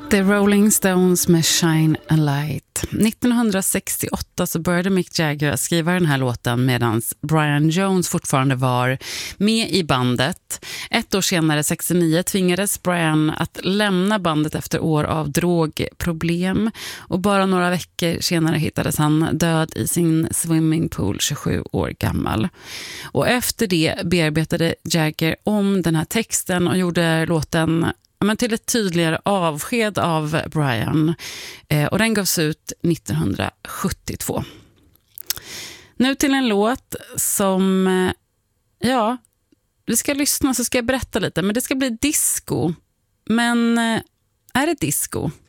The Rolling Stones med Shine a Light. 1968 så började Mick Jagger skriva den här låten medan Brian Jones fortfarande var med i bandet. Ett år senare, 69, tvingades Brian att lämna bandet efter år av drogproblem. Och bara några veckor senare hittades han död i sin swimmingpool, 27 år gammal. Och efter det bearbetade Jagger om den här texten och gjorde låten till ett tydligare avsked av Brian, och den gavs ut 1972. Nu till en låt som, vi ska lyssna så ska jag berätta lite, men det ska bli disco. Men är det disco?